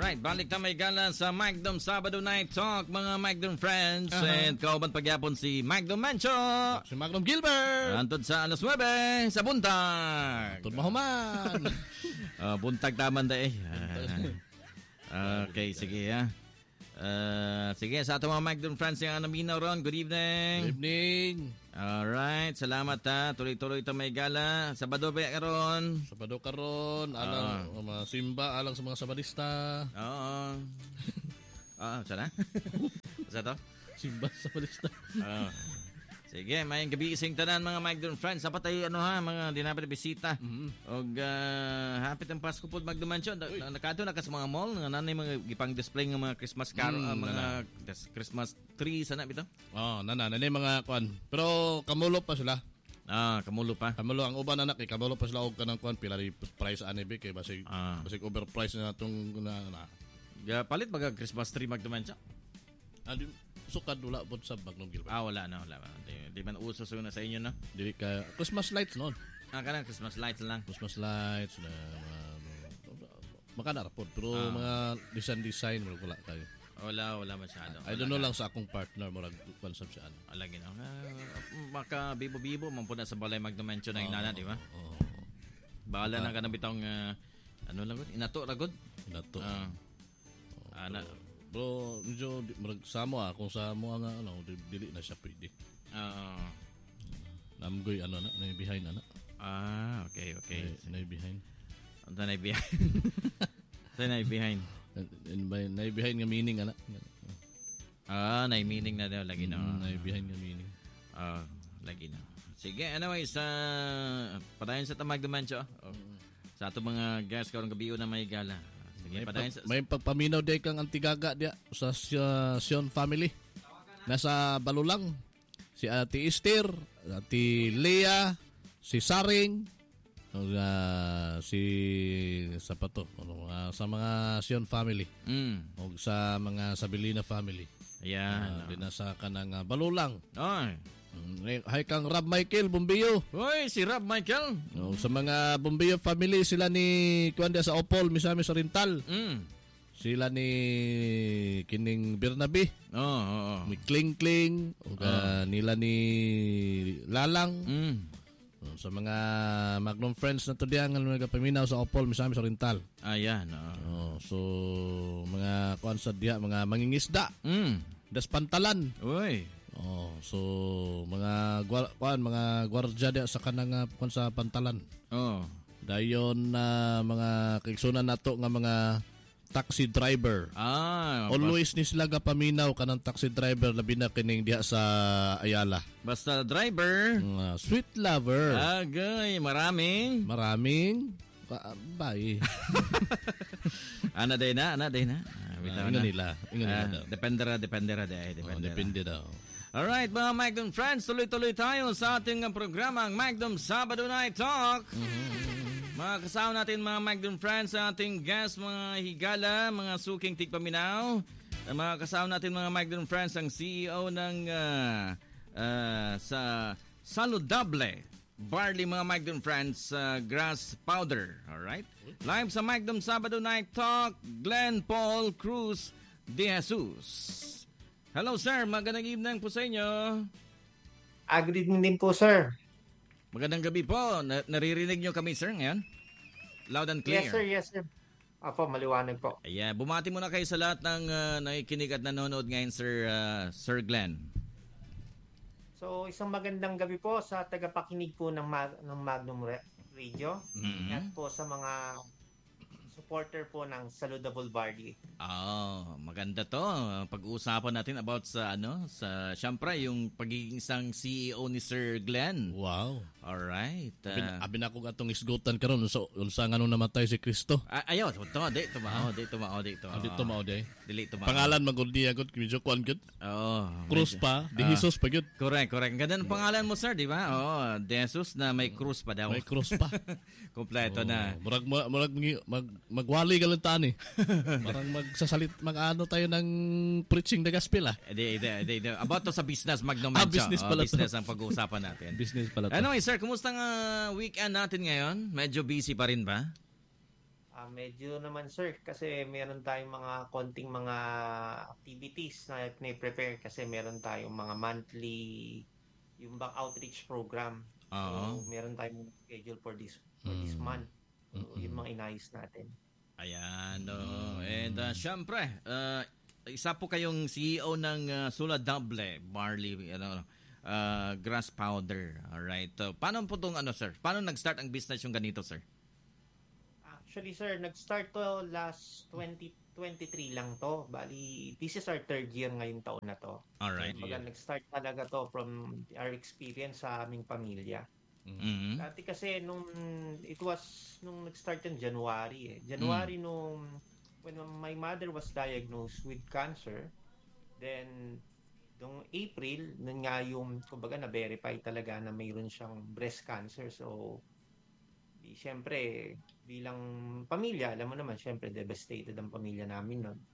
Alright, balik na may gala sa Magdom Sabado Night Talk, mga Magdom friends. And kauban pagyapon si Magdom Mancho. Si Magdom Gilbert. Antod sa alas 9 sa buntag. Antod mahuman. Buntag taman da eh. Okay, sige ha. Sige, sa ato mga Magdom friends yung anaminaw ron. Good evening. Good evening. Alright, salamat ha. Tuloy-tuloy ito may gala. Sabado ba karon? Sabado karon, alang mga simba, alang sa mga sabadista. Oo. Sana? Sa to? Simba sa sabadista. Sige, mayang gabi ising tanan mga Magdom friends. Sapat tayo mga dinapit na bisita. Og hapit ang Pasko po Magdom Mansion. Nakado na ka sa mga mall nga nanay mga gipang display ng mga Christmas carol, mga Christmas tree sana bitaw. Nanay mga kuan. Pero kamulo pa sila. Kamulo pa. Kamulo ang uban anak kamulo pa sila og kanang kuan pila ri price ani be kay basig overpriced na tong na. Palit baga Christmas tree Magdom Mansion. Sukad wala po sa Magdom Gilbert. Wala na. Di man uso na sa inyo, no? Dili ka Christmas lights noon. Kanang Christmas lights lang. Christmas lights na makana pod pero mga design wala kayo. Wala masyado. I don't know lang sa akong partner murag konsep siya ano. Lagi na. Maka bibo-bibo man po na sa balay Magdom Mansion na inana, di ba? Bahala na kanang bitong ano lang gud? Inato ra gud. Inato. Bro, medyo samo kung sa mo nga dili na siya pwede. Namgoy na behind ana. Okay. Na behind. Unta na behind. Na behind. Na behind nga meaning ana. Na meaning na daw lagi na. Na behind nga meaning. Lagi na. Sige, anyways, padayon sa Magdom Mansion. Sa ato mga guests karong gabi na may gala. May pagpaminaw day kang antigaga dia sa Sion family. Nasa Balulang. Si Ate Esther, Ate Lea, si Saring, si Sapato, sa mga Sion family. O sa mga Sabilina family. Ayan. Dinasa ka ng Balulang. Hay kang Rob Michael Bombeyo. Hoy, si Rob Michael. Sa mga Bombeyo family sila ni kuan sa Opol, Misamis Oriental. Sila ni kining Bernabe. Ni Kling nila ni Lalang. Sa mga Magdom friends na to diyan nga nagapaminaw sa Opol, Misamis Oriental. Ayan. So mga kuan sa diya, mga mangingisda. Das Pantalan. Uy. So mga gwardiya dia sa kanang sa Pantalan. Dayon na mga kaigsunan nato nga mga taxi driver. Always ni sila gapaminaw kanang taxi driver labi na kining diha sa Ayala. Basta driver, sweet lover. Agay, maraming bye. Ana day na. Ingon nila daw. Depende daw. Alright, mga Magdom friends, tuloy-tuloy tayo sa ating programang Magdom Sabado Night Talk. Mga kasama natin mga Magdom friends, sa ating guest, mga higala, mga suking tigpaminaw. Mga kasama natin mga Magdom friends, ang CEO ng sa Saludable Barley, mga Magdom friends, grass powder. Alright? Live sa Magdom Sabado Night Talk, Glenn Paul Cruz de Jesus. Hello sir, magandang evening po sa inyo. Good evening din po sir. Magandang gabi po. Naririnig nyo kami sir ngayon? Loud and clear. Yes sir. Apo, maliwanag po. Ayan, bumati muna kayo sa lahat ng nakikinig at nanonood ngayon Sir Glenn. So isang magandang gabi po sa tagapakinig po ng Magdom Radio. At po sa mga supporter po ng Saludable Barley. Maganda to. Pag-uusapan natin about sa syempre yung pagiging isang CEO ni Sir Glenn. Wow. Alright. Abi na ko atong isgutan karon unsa nga namatay si Kristo. Ayaw, tumao. Dili tumao. Pangalan magudi agud medyo kuan gud. Cruz pa, di Jesus pa gud. Correct. Ganda ng pangalan mo sir, di ba? De Jesus na may krus pa daw. May krus pa. Kompleto na. Murag magwali ka lang tani. Parang mag-ano tayo ng preaching the gospel Hindi. About to sa business, Magdom Mansion. Business pala business ang pag-uusapan natin. Business pala to. Anyway, sir, kumusta nga weekend natin ngayon? Medyo busy pa rin ba? Medyo naman sir kasi meron tayong mga konting mga activities na prepare kasi meron tayong mga monthly yung bang outreach program. Oo. So meron tayong schedule for this month. So yung mga inayos natin. Ayan. And syempre, isa po kayong CEO ng Sula Double Barley Grass Powder. Alright. Paano po itong sir? Paano nag-start ang business yung ganito, sir? Actually, sir, nag-start to last 2023 lang to. Bali, this is our third year ngayong taon na to. Alright. So, nag-start talaga to from our experience sa aming pamilya. Mm-hmm. Dati kasi nung nag-start yung January. January when my mother was diagnosed with cancer, then nung April, nun nga yung, kumbaga, na-verify talaga na mayroon siyang breast cancer. So, siyempre, bilang pamilya, alam mo naman, siyempre, devastated ang pamilya namin nun.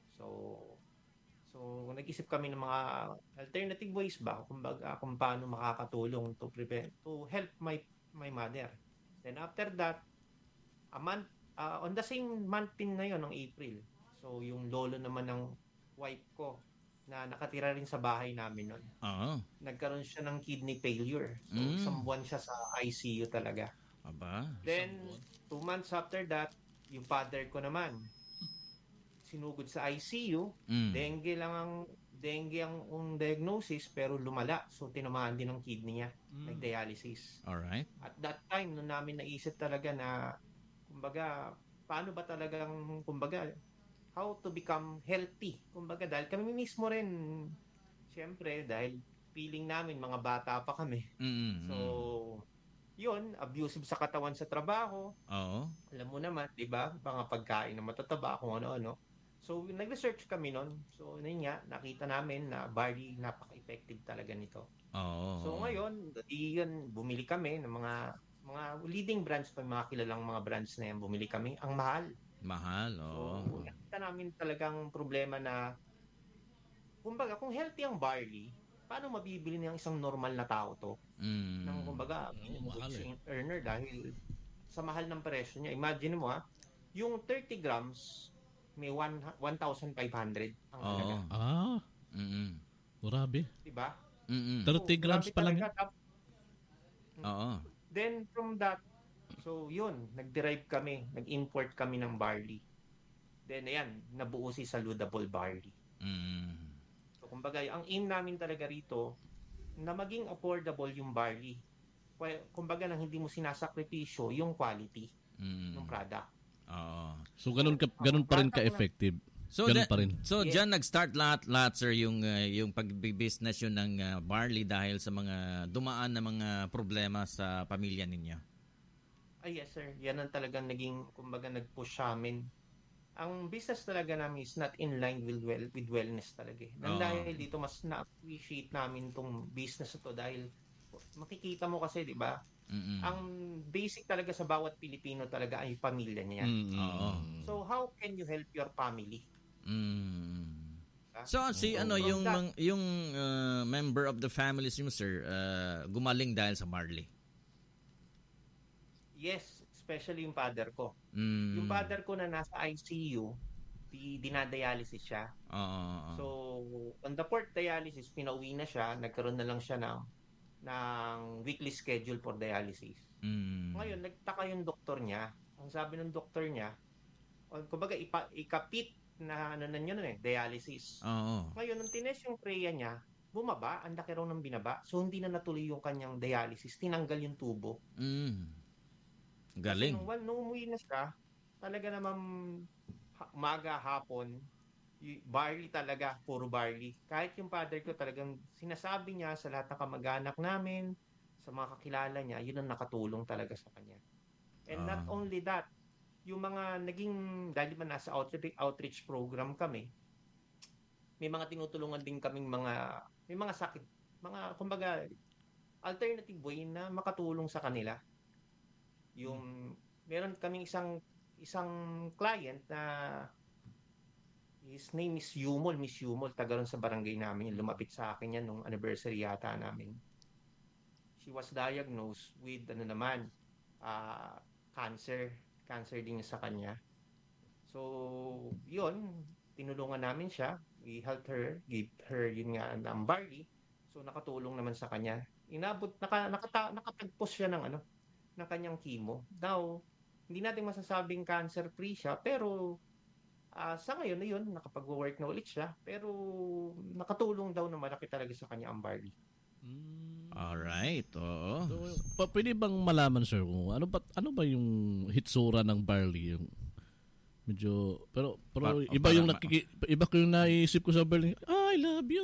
So nag-isip kami ng mga alternative ways ba, kumbaga, kung paano makakatulong to help my mother. Then after that, a month, on the same month din na yun, ng April. So, yung lolo naman ng wife ko, na nakatira rin sa bahay namin nun. Nagkaroon siya ng kidney failure. So, isang buwan siya sa ICU talaga. Aba. Then, 2 months after that, yung father ko naman, sinugod sa ICU, dengue ang diagnosis, pero lumala. So, tinamaan din ang kidney niya. Nag-dialysis. Alright. At that time, nung namin naisip talaga na, kumbaga, paano ba talagang, kumbaga, how to become healthy. Kumbaga, dahil kami mismo rin, siyempre, dahil feeling namin, mga bata pa kami. So, yun, abusive sa katawan sa trabaho. Oo. Alam mo naman, di ba? Mga pagkain na matataba, kung ano-ano. So, nag-research kami nun. So, yun nga, nakita namin na barley, napaka-effective talaga nito. Oo. So, ngayon, yun, bumili kami ng mga leading brands pa, mga kilalang mga brands na yan, bumili kami. Ang mahal. Mahal, oo. So, nakita namin talagang problema na, kumbaga, kung healthy ang barley, paano mabibili ng isang normal na tao to? Nang kumbaga, earner dahil sa mahal ng presyo niya. Imagine mo yung 30 grams may 1,500 ang halaga. Grabe. Diba? 30 grams pa lang. Oo. Then from that, so yun, nag-import kami ng barley. Then ayan, nabuo si Saludable Barley. So kumbaga, ang aim namin talaga rito, na maging affordable yung barley. Kumbaga, nang hindi mo sinasakripisyo yung quality ng product. So ganun pa rin ka-effective. So diyan nag-start lahat sir yung pag-business yun ng barley dahil sa mga dumaan na mga problema sa pamilya ninyo. Yes sir, yan ang talagang naging, kumbaga, nag-push sa amin. Ang business talaga namin is not in line with wellness talaga. Dahil dito mas na-appreciate namin tong business na to dahil makikita mo kasi, di ba? Ang basic talaga sa bawat Pilipino talaga ay pamilya niya. So how can you help your family? So yung member of the family mo sir, gumaling dahil sa barley. Yes, especially yung father ko. Yung father ko na nasa ICU, dinadialysis siya. So on the fourth dialysis, pinauwi na siya, nagkaroon na lang siya ng weekly schedule for dialysis. Ngayon, nagtaka yung doktor niya. Ang sabi ng doktor niya, kumbaga ikapit na dialysis. Ngayon, nung tinest yung preya niya, bumaba, ang laki raw ng binaba. So, hindi na natuloy yung kanyang dialysis. Tinanggal yung tubo. Galing. Kasi nung umuwi na siya, talaga naman umaga, hapon, barley talaga, puro barley. Kahit yung father ko talagang sinasabi niya sa lahat ng kamag-anak namin, sa mga kakilala niya, yun ang nakatulong talaga sa kanya. And not only that, yung mga dahil ba nasa outreach program kami, may mga tinutulungan din kaming may mga sakit, kumbaga, alternative way na makatulong sa kanila. Yung, meron kaming isang client na his name is Yumol, Miss Yumol, taga ron sa barangay namin. Lumapit sa akin yan nung anniversary yata namin. She was diagnosed with cancer. cancer din niya sa kanya. So, yun, tinulungan namin siya. We helped her, give her yun nga ang barley. So, nakatulong naman sa kanya. Nakatagpos siya ng ng kanyang chemo. Now, hindi natin masasabing cancer-free siya, pero sa ngayon na yun, nakapag-work na ulit siya. Pero nakatulong daw na malaki talaga sa kanya ang barley. Alright, oo. So, pwede bang malaman, sir, kung ano ba yung hitsura ng barley? Yung medyo, pero iba yung iba ko yung naisip ko sa barley. I love you.